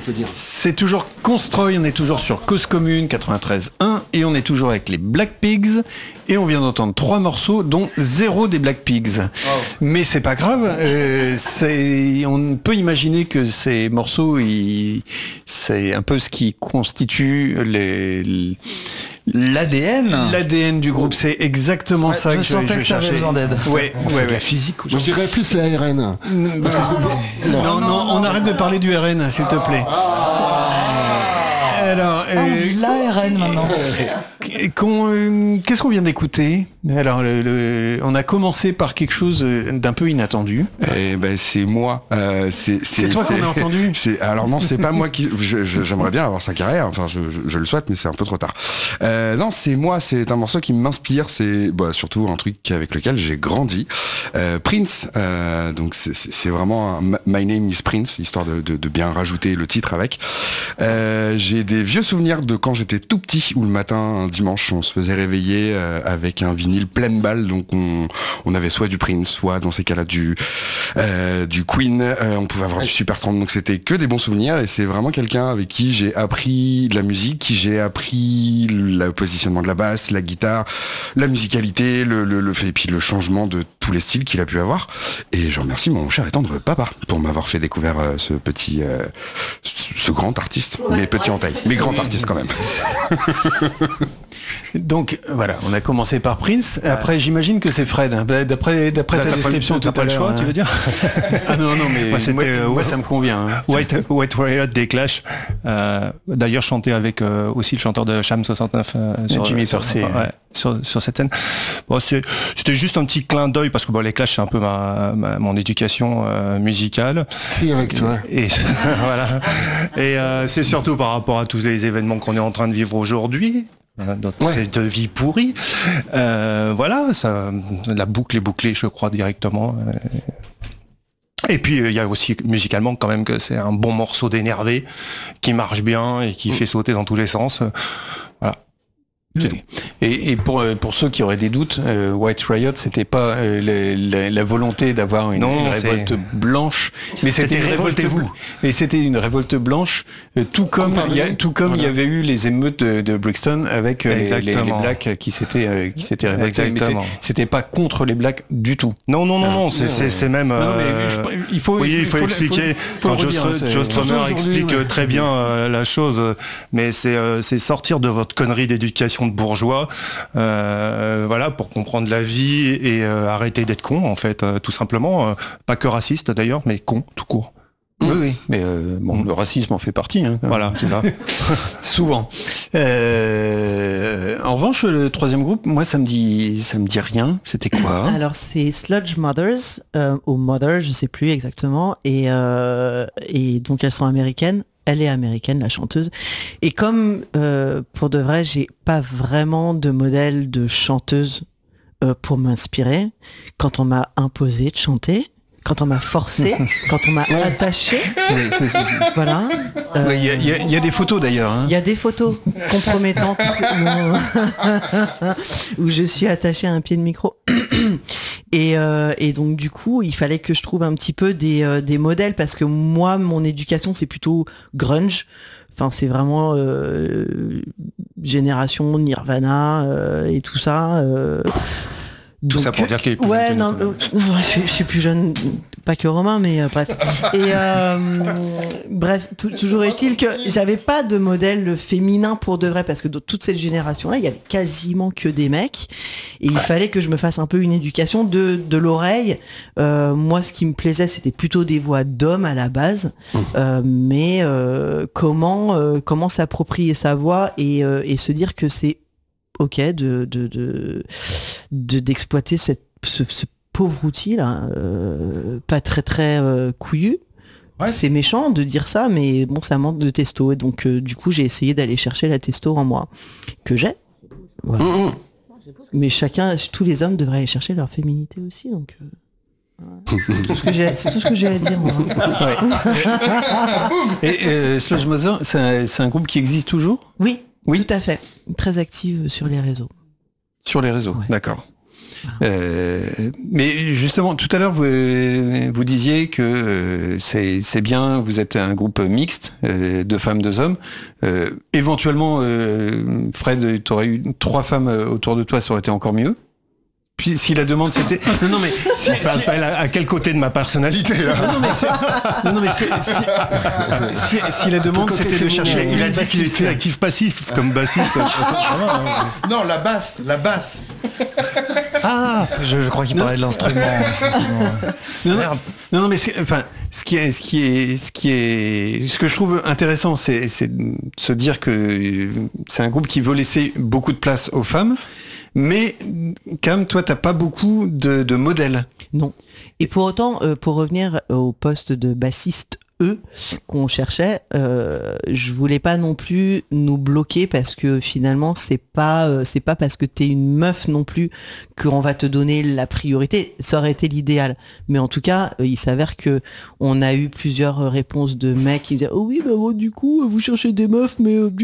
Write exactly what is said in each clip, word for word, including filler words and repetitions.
peut dire. C'est toujours Constroy, on est toujours sur Cause Commune quatre-vingt-treize un et on est toujours avec les Black Pigs et on vient d'entendre trois morceaux dont zéro des Black Pigs. Oh. Mais c'est pas grave, euh, c'est, on peut imaginer que ces morceaux, ils, c'est un peu ce qui constitue les... les L'A D N L'A D N du groupe, c'est exactement ouais, ça je que sentais je, je que t'avais besoin d'aide. Ouais, ouais, ouais. La physique. Moi, je dirais plus la R N. Parce que c'est... non, non, non, on arrête de parler du R N, s'il te plaît. Alors, ah, on dit l'A R N maintenant. Qu'on, euh, qu'est-ce qu'on vient d'écouter ? Alors, le, le, on a commencé par quelque chose d'un peu inattendu. Eh ben, c'est moi. Euh, c'est, c'est, c'est toi c'est, qu'on a entendu. C'est, alors non, c'est pas moi qui. Je, je, j'aimerais bien avoir sa carrière. Enfin, je, je, je le souhaite, mais c'est un peu trop tard. Euh, non, c'est moi. C'est un morceau qui m'inspire. C'est bah, surtout un truc avec lequel j'ai grandi. Euh, Prince. Euh, donc c'est, c'est vraiment un My Name is Prince, histoire de, de, de bien rajouter le titre avec. Euh, j'ai des vieux souvenirs de quand j'étais tout petit, où le matin, un dimanche, on se faisait réveiller euh, avec un vinyle pleine balle, donc on, on avait soit du Prince, soit dans ces cas-là du euh, du Queen, euh, on pouvait avoir du Super trente, donc c'était que des bons souvenirs, et c'est vraiment quelqu'un avec qui j'ai appris de la musique, qui j'ai appris le positionnement de la basse, la guitare, la musicalité, le, le, le fait, et puis le changement de tous les styles qu'il a pu avoir, et je remercie mon cher et tendre papa pour m'avoir fait découvrir euh, ce petit euh, ce grand artiste, mais petit en taille, mais grand artiste quand même. Donc voilà, on a commencé par Prince. Après, j'imagine que c'est Fred. Hein. D'après, d'après ta description tout à l'heure. Choix, hein. Tu veux dire Ah non, non, mais moi, c'était, moi, euh, moi ça me convient. Hein. White, White Riot des Clash. Euh, d'ailleurs, chanté avec euh, aussi le chanteur de Sham soixante-neuf euh, sur, Jimmy sur, Dorsey. Ouais, sur, sur cette scène. Bon, c'est, c'était juste un petit clin d'œil parce que bon, les Clash, c'est un peu ma, ma mon éducation euh, musicale. Si, avec toi. Et, et voilà. Et euh, c'est surtout par rapport à tous les événements qu'on est en train de vivre aujourd'hui. Notre ouais. Cette vie pourrie, euh, voilà, ça, la boucle est bouclée, je crois, directement. Et puis il euh, y a aussi musicalement quand même que c'est un bon morceau d'énervé qui marche bien et qui mmh. fait sauter dans tous les sens. Voilà. Et, et pour pour ceux qui auraient des doutes, euh, White Riot, c'était pas euh, la, la, la volonté d'avoir une, non, une révolte c'est... blanche, mais c'était, c'était une révolte révoltez-vous. Et c'était une révolte blanche, euh, tout comme il y a, tout comme il voilà. y avait eu les émeutes de, de Brixton avec euh, les, les, les blacks qui s'étaient euh, qui s'étaient révoltés. Mais c'est, c'était pas contre les blacks du tout. Non non non non, c'est c'est, c'est même. Euh... Non, mais je, il faut oui, il faut, faut expliquer. Faut, faut quand Joe Strummer explique ouais. très bien euh, la chose, mais c'est euh, c'est sortir de votre connerie d'éducation de bourgeois. Euh, voilà, pour comprendre la vie et euh, arrêter d'être con, en fait, euh, tout simplement. Euh, pas que raciste d'ailleurs, mais con, tout court. Oui, oui, mais euh, bon, mmh. le racisme en fait partie. Hein, voilà, c'est ça. Souvent. Euh, en revanche, le troisième groupe, moi, ça me dit, ça me dit rien. C'était quoi ? Alors, c'est Sludge Mothers, euh, ou Mother, je sais plus exactement, et, euh, et donc elles sont américaines. Elle est américaine, la chanteuse. Et comme, euh, pour de vrai, j'ai pas vraiment de modèle de chanteuse euh, pour m'inspirer, quand on m'a imposé de chanter, quand on m'a forcé, quand on m'a attaché, oui, c'est ça. Voilà. Il euh, y, y, y a des photos d'ailleurs. Il hein. y a des photos compromettantes où, où je suis attachée à un pied de micro. Et, euh, et donc du coup, il fallait que je trouve un petit peu des, euh, des modèles parce que moi, mon éducation, c'est plutôt grunge. Enfin, c'est vraiment euh, génération Nirvana euh, et tout ça. Euh, Tout donc, ça pour dire qu'il est plus ouais, jeune. Non, euh, je, je suis plus jeune, pas que Romain, mais euh, bref. Et euh, bref, t- toujours est-il que j'avais pas de modèle féminin pour de vrai, parce que dans toute cette génération-là, il y avait quasiment que des mecs, et il fallait que je me fasse un peu une éducation de, de l'oreille. Euh, moi, ce qui me plaisait, c'était plutôt des voix d'hommes à la base, mmh. euh, mais euh, comment euh, comment s'approprier sa voix et, euh, et se dire que c'est ok de, de, de, de d'exploiter cette, ce, ce pauvre outil là, euh, pas très très euh, couillu. Ouais. C'est méchant de dire ça, mais bon, ça manque de testo. Et donc euh, du coup, j'ai essayé d'aller chercher la testo en moi que j'ai. Voilà. Mmh. Mais chacun, tous les hommes devraient aller chercher leur féminité aussi. Donc. Euh... Ouais. C'est, tout ce que j'ai, c'est tout ce que j'ai à dire. Moi. Ouais. Et euh, Sludge Mother, c'est un, c'est un groupe qui existe toujours ? Oui. Oui, tout à fait. Très active sur les réseaux. Sur les réseaux, ouais. D'accord. Euh, mais justement, tout à l'heure, vous, vous disiez que euh, c'est, c'est bien, vous êtes un groupe mixte, euh, deux femmes, deux hommes. Euh, éventuellement, euh, Fred, tu aurais eu trois femmes autour de toi, ça aurait été encore mieux. Puis si la demande c'était non non mais si, si... À, à quel côté de ma personnalité là non, non mais c'est... non, non, mais c'est... Si... Si... si la demande c'était de chercher, il a dit qu'il était actif passif comme bassiste. Non, la basse, la basse. Ah, je, je crois qu'il parlait de l'instrument. non, non, non, non, mais c'est, enfin, ce qui est, ce qui est, ce qui est, ce que je trouve intéressant, c'est, c'est de se dire que c'est un groupe qui veut laisser beaucoup de place aux femmes. Mais Cam, toi, t'as pas beaucoup de, de modèles. Non. Et pour autant, euh, pour revenir au poste de bassiste E qu'on cherchait, euh, je voulais pas non plus nous bloquer parce que finalement, c'est pas, euh, c'est pas parce que t'es une meuf non plus qu'on va te donner la priorité. Ça aurait été l'idéal. Mais en tout cas, euh, il s'avère que on a eu plusieurs réponses de mecs qui disaient oh oui, bah bon, du coup, vous cherchez des meufs, mais euh,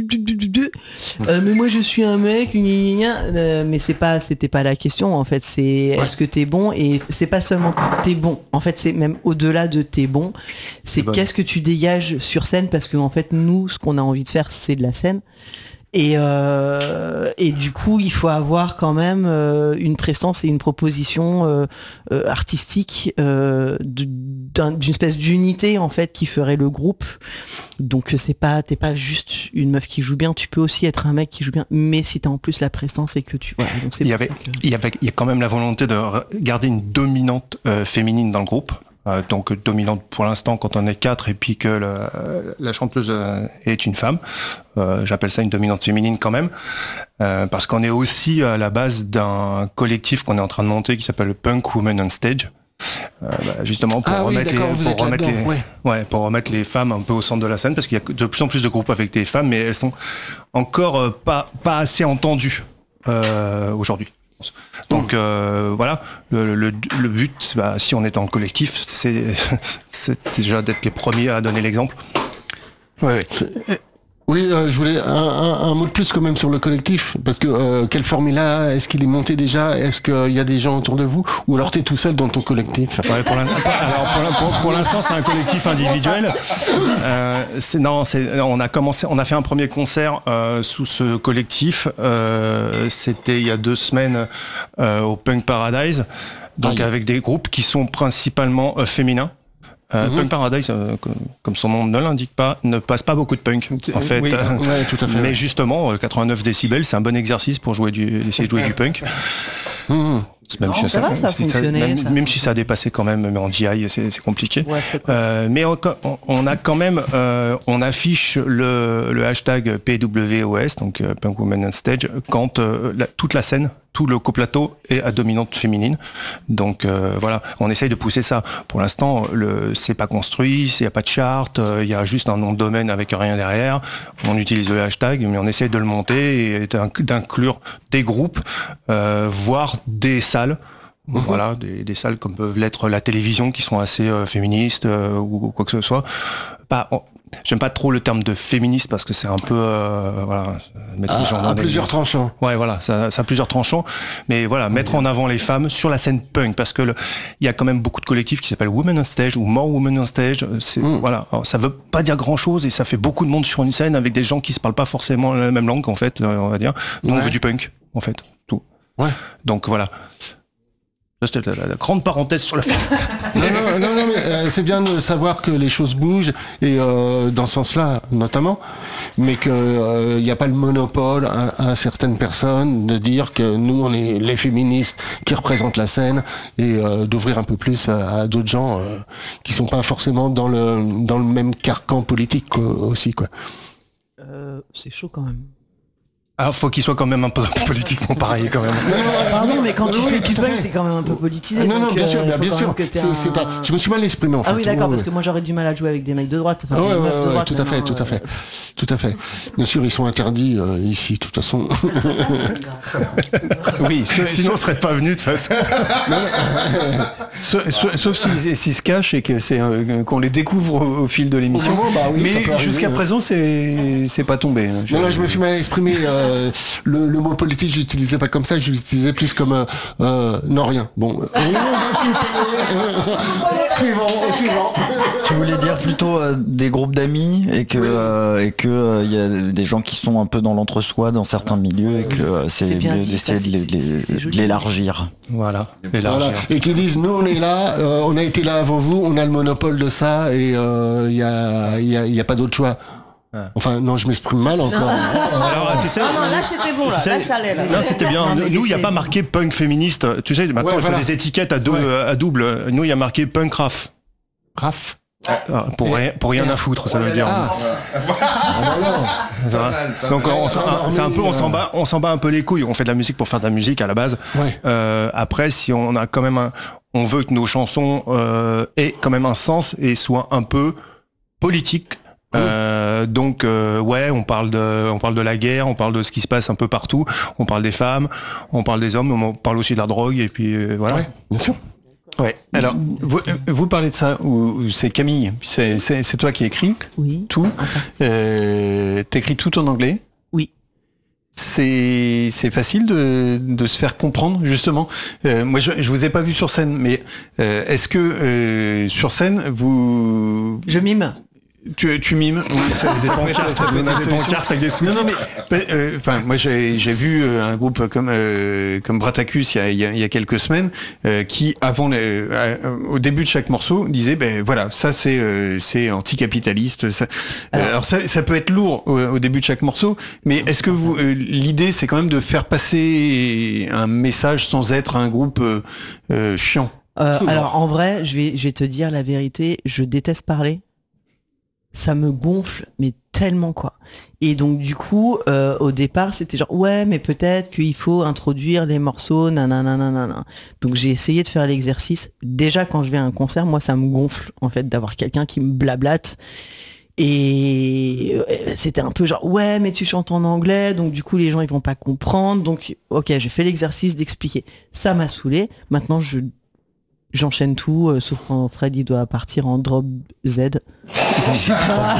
euh, mais moi je suis un mec, gna, gna, gna. Euh, mais c'est pas, c'était pas la question en fait. C'est ouais. Est-ce que t'es bon, et c'est pas seulement t'es bon. En fait, c'est même au-delà de t'es bon. C'est bon. Qu'est-ce que tu dégages sur scène, parce que en fait, nous, ce qu'on a envie de faire, c'est de la scène. Et, euh, et du coup, il faut avoir quand même euh, une prestance et une proposition euh, euh, artistique euh, d'un, d'une espèce d'unité en fait qui ferait le groupe. Donc c'est pas, t'es pas juste une meuf qui joue bien, tu peux aussi être un mec qui joue bien, mais si t'as en plus la prestance et que tu voilà. Donc c'est il y avait, que... il y avait, il y a quand même la volonté de garder une dominante euh, féminine dans le groupe. Euh, donc dominante pour l'instant quand on est quatre et puis que la, la chanteuse euh, est une femme. Euh, j'appelle ça une dominante féminine quand même, euh, parce qu'on est aussi à la base d'un collectif qu'on est en train de monter qui s'appelle le Punk Women on Stage. Euh, bah, justement pour, ah remettre, oui, les, pour, remettre les, ouais. Ouais, pour remettre les femmes un peu au centre de la scène, parce qu'il y a de plus en plus de groupes avec des femmes, mais elles sont encore euh, pas, pas assez entendues euh, aujourd'hui. Donc euh, voilà, le, le, le but, bah, si on est en collectif, c'est, c'est déjà d'être les premiers à donner l'exemple. Ouais, ouais. Oui, euh, je voulais un, un, un mot de plus quand même sur le collectif, parce que euh, quel formula, est-ce qu'il est monté déjà, est-ce qu'il y a des gens autour de vous, ou alors t'es tout seul dans ton collectif? Ouais, pour, l'instant, alors pour, pour, pour l'instant, c'est un collectif individuel. Euh, c'est, non, c'est, on a commencé, on a fait un premier concert euh, sous ce collectif. Euh, c'était il y a deux semaines euh, au Punk Paradise, donc ah, avec des groupes qui sont principalement euh, féminins. Euh, mmh. Punk Paradise, euh, comme son nom ne l'indique pas, ne passe pas beaucoup de punk en fait. Oui, euh, ouais, tout à fait. Mais ouais. Justement, quatre-vingt-neuf décibels, c'est un bon exercice pour jouer du, essayer de jouer du punk. Mmh. Même, non, si ça, ça, va, ça si ça, même, ça même si ça a dépassé quand même, mais en G I c'est, c'est compliqué. Ouais, euh, mais on, on a quand même, euh, on affiche le, le hashtag P W O S, donc euh, Punk Women on Stage, quand euh, la, toute la scène, tout le coplateau est à dominante féminine. Donc euh, voilà, on essaye de pousser ça. Pour l'instant, le, c'est pas construit, il n'y a pas de charte, il euh, y a juste un nom de domaine avec rien derrière. On utilise le hashtag, mais on essaye de le monter et d'inclure des groupes, euh, voire des salles. Mmh. Voilà, des, des salles comme peuvent l'être la télévision, qui sont assez euh, féministes euh, ou, ou quoi que ce soit. Pas, oh, j'aime pas trop le terme de féministe parce que c'est un peu euh, voilà, mettre à, les gens à plusieurs des... tranchants. Ouais, voilà, ça, ça a plusieurs tranchants. Mais voilà, mmh. mettre en avant les femmes sur la scène punk, parce que il y a quand même beaucoup de collectifs qui s'appellent Women on Stage ou More Women on Stage. C'est, mmh. voilà, alors, ça veut pas dire grand chose et ça fait beaucoup de monde sur une scène avec des gens qui se parlent pas forcément la même langue en fait, on va dire. Donc ouais. On veut du punk en fait, tout. Ouais. Donc voilà. C'était la, la, la grande parenthèse sur le film. non, non, non, non, mais euh, c'est bien de savoir que les choses bougent, et euh, dans ce sens-là, notamment, mais qu'il n'y euh, a pas le monopole à, à certaines personnes de dire que nous, on est les féministes qui représentent la scène, et euh, d'ouvrir un peu plus à, à d'autres gens euh, qui sont pas forcément dans le, dans le même carcan politique quoi, aussi, quoi. Euh, c'est chaud quand même. Alors, faut qu'il soit quand même un peu politiquement pareil, quand même. Non, non, pardon, mais quand tu fais du punk, t'es quand même un peu politisé. Non, non, donc, bien sûr, euh, bien sûr. C'est, un... c'est pas... Je me suis mal exprimé, en fait. Ah oui, d'accord, ouais, parce ouais. que moi, j'aurais du mal à jouer avec des mecs de droite. Enfin, ouais, des ouais, meufs de ouais, droite. tout à fait, tout à fait. Tout à fait. Bien sûr, ils sont interdits euh, ici, de toute façon. Oui, sinon, on serait pas venus, de toute façon. sauf, sauf, sauf s'ils, s'ils se cachent et que c'est, euh, qu'on les découvre au, au fil de l'émission. Moment, bah oui, mais jusqu'à arriver, présent, c'est, c'est pas tombé. Je... Non, là, je me suis mal exprimé. Euh, euh, le, le mot politique, je l'utilisais pas comme ça, je l'utilisais plus comme euh, euh, non rien. Bon. Suivant, suivant. Tu voulais dire plutôt euh, des groupes d'amis et que euh, et que euh, y a des gens qui sont un peu dans l'entre-soi dans certains milieux et que euh, c'est, C'est bien mieux dit, d'essayer ça, de, les- c'est- c'est- c'est les- joli. de l'élargir. Voilà, élargir. Voilà. Et qui disent nous on est là, euh, on a été là avant vous, on a le monopole de ça et il euh, y a il y a, y a pas d'autre choix. Ouais. Enfin non, je m'exprime mal encore. Alors, tu sais, Ah non, là c'était bon, là, tu sais, là ça allait. Là, non, c'était bien. Non, mais Nous, il n'y a c'est- pas marqué punk féministe. Tu sais, maintenant, Ouais, il faut voilà. des étiquettes à, deux, Ouais. à double. Nous, il y a marqué punk raf. Raph. Ah, Pour, Et- rien, pour rien et- à foutre, ça veut dire. Ah. Ça va. Donc, on, s'en- c'est un peu, on s'en bat, on s'en bat un peu les couilles. On fait de la musique pour faire de la musique à la base. Ouais. Euh, après, si on a quand même un, on veut que nos chansons euh, aient quand même un sens et soient un peu politiques. Euh, donc euh, ouais, on parle de, on parle de la guerre, on parle de ce qui se passe un peu partout, on parle des femmes, on parle des hommes, on parle aussi de la drogue et puis euh, voilà. Ouais, bien sûr. Ouais. Alors, vous, euh, vous parlez de ça, ou, ou c'est Camille, c'est, c'est, c'est toi qui écris Oui. tout. Euh, t'écris tout en anglais. Oui. C'est, c'est facile de, de se faire comprendre, justement. Euh, moi, je, je vous ai pas vu sur scène, mais euh, est-ce que euh, sur scène, vous... Je mime. Tu, tu mimes Des pancartes, Ça peut être des une solution. pancartes avec des Non, non, sous-titres. mais euh, enfin, moi j'ai j'ai vu euh, un groupe comme euh, comme Bratacus il y a, il y a, il y a quelques semaines euh, qui avant les, euh, au début de chaque morceau disait ben voilà ça c'est euh, c'est anticapitaliste. Ça, Alors, euh, alors ça, ça peut être lourd au, au début de chaque morceau, mais est-ce que vous euh, l'idée c'est quand même de faire passer un message sans être un groupe euh, euh, chiant. Euh, alors en vrai, je vais, je vais te dire la vérité, je déteste parler. Ça me gonfle, mais tellement quoi. Et donc du coup, euh, au départ, c'était genre ouais, mais peut-être qu'il faut introduire les morceaux, nanana, nanana. Donc j'ai essayé de faire l'exercice. Déjà quand je vais à un concert, moi ça me gonfle en fait d'avoir quelqu'un qui me blablate. Et c'était un peu genre ouais, mais tu chantes en anglais, donc du coup les gens ils vont pas comprendre. Donc ok, j'ai fait l'exercice d'expliquer. Ça m'a saoulé. Maintenant je J'enchaîne tout, euh, sauf quand Fred il doit partir en drop Z. Je sais pas.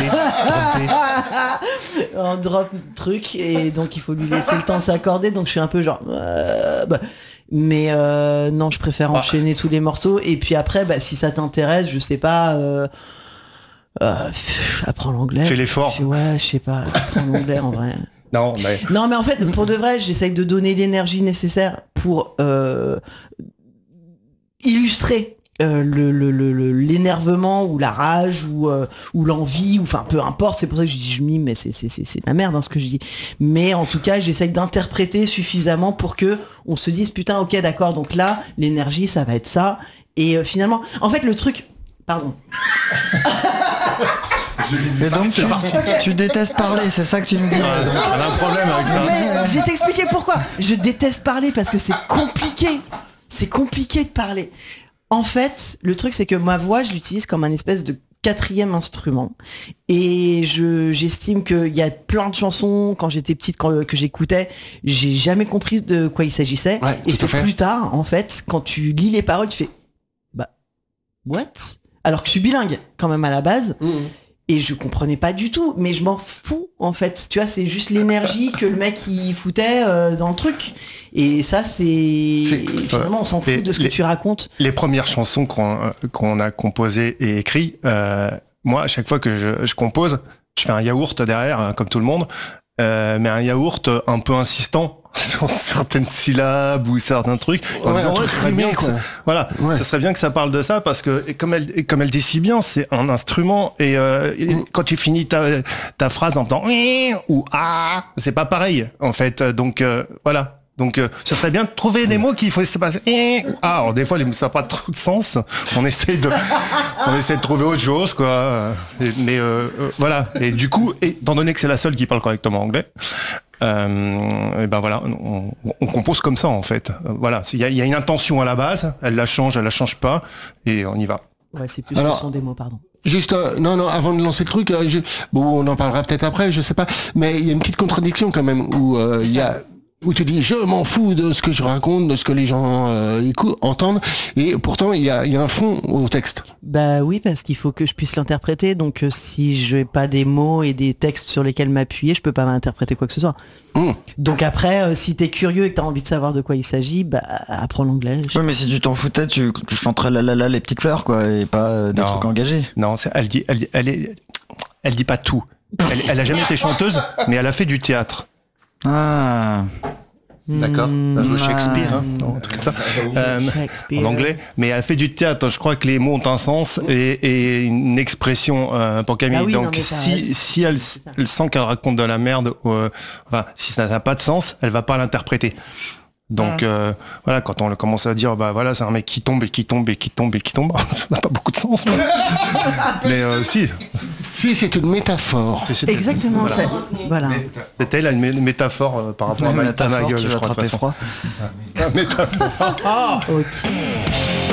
en drop truc, et donc il faut lui laisser le temps de s'accorder. Donc je suis un peu genre. Euh, bah. Mais euh, non, je préfère enchaîner tous les morceaux. Et puis après, bah, si ça t'intéresse, je sais pas. Euh, euh, pff, apprends l'anglais. Fais l'effort. Je- Ouais, je sais pas. Apprends l'anglais en vrai. Non, mais Non, mais en fait, pour de vrai, j'essaye de donner l'énergie nécessaire pour euh, illustrer euh, le, le, le, le- l'énervement ou la rage ou, euh, ou l'envie, ou enfin peu importe. C'est pour ça que je dis je mime, mais c'est, c'est, c'est, c'est la merde hein, ce que je dis. Mais en tout cas, j'essaye d'interpréter suffisamment pour que on se dise putain, ok, d'accord. Donc là, l'énergie, ça va être ça. Et euh, finalement, en fait, le truc, pardon. Et donc tu, tu détestes parler, c'est ça que tu me dis. on a un problème avec ça. Mais je vais t'expliquer pourquoi. Je déteste parler parce que c'est compliqué. C'est compliqué de parler. En fait, le truc, c'est que ma voix, je l'utilise comme un espèce de quatrième instrument. Et je, j'estime qu'il y a plein de chansons, quand j'étais petite, quand, que j'écoutais, j'ai jamais compris de quoi il s'agissait. Ouais, Et tout à c'est fait. plus tard, en fait, quand tu lis les paroles, tu fais, bah, what? Alors que je suis bilingue, quand même, à la base. Mmh. Et je comprenais pas du tout, mais je m'en fous en fait. Tu vois, c'est juste l'énergie que le mec il foutait euh, dans le truc. Et ça, c'est, C'est- finalement on s'en fout les- de ce que les- tu racontes. Les premières chansons qu'on qu'on a composées et écrites, euh, moi, à chaque fois que je, je compose, je fais un yaourt derrière, hein, comme tout le monde, euh, mais un yaourt un peu insistant sur certaines syllabes ou certains trucs. En Ouais, disant, un truc ouais, ce serait bien rimé, que quoi. ça, voilà, Ouais. ce serait bien que ça parle de ça parce que, et comme elle, et comme elle dit si bien, c'est un instrument et, euh, et Mm. quand tu finis ta, ta phrase en faisant ou ah, c'est pas pareil en fait. Donc euh, voilà. Donc, euh, ce serait bien de trouver des mots qu'il faut. C'est pas, eh, ou ah, alors des fois, les- ça n'a pas trop de sens. On essaye de, on essaie de trouver autre chose, quoi. Et- mais euh, euh, voilà. Et du coup, étant donné que c'est la seule qui parle correctement anglais, euh, et ben voilà, on, on compose comme ça en fait. Euh, Voilà, il y a, il y a une intention à la base. Elle la change, elle la change pas, et on y va. Ouais, c'est plus Alors- le son des mots, pardon. Juste, euh, non, non, avant de lancer le truc, euh, je- bon, on en parlera peut-être après, je sais pas, mais il y a une petite contradiction quand même où euh, il y a où tu dis je m'en fous de ce que je raconte, de ce que les gens euh, écoutent, entendent, et pourtant il y a, il y a un fond au texte. Bah oui, parce qu'il faut que je puisse l'interpréter, donc euh, si je n'ai pas des mots et des textes sur lesquels m'appuyer, je peux pas interpréter quoi que ce soit. Mmh. Donc après, euh, si t'es curieux et que t'as envie de savoir de quoi il s'agit, bah apprends l'anglais. Oui, mais si tu t'en foutais, tu, tu chanterais la la la les petites fleurs, quoi, et pas euh, des Non. trucs engagés. Non, c'est- elle dit, elle, dit- elle, est, elle dit pas tout. Elle, elle a jamais été chanteuse, mais elle a fait du théâtre. Ah. D'accord. Mmh, Elle a joué Shakespeare, hein, non, un truc comme ça. Euh, Shakespeare. en anglais, mais elle fait du théâtre. Je crois que les mots ont un sens et, et une expression euh, pour Camille. Ah oui, non, Donc mais ça si, reste- si elle, c'est ça. elle sent qu'elle raconte de la merde, euh, enfin si ça n'a pas de sens, elle va pas l'interpréter. Donc euh, voilà, quand on commence à dire bah voilà c'est un mec qui tombe et qui tombe et qui tombe et qui tombe, ça n'a pas beaucoup de sens. Mais, mais euh, si. Si c'est une métaphore. C'est- c'est- Exactement, voilà. ça. Voilà. C'était là une mé- métaphore euh, par rapport à ma, à ma gueule, tu je vas crois. de attraper toute façon. froid. Métaphore. Ok.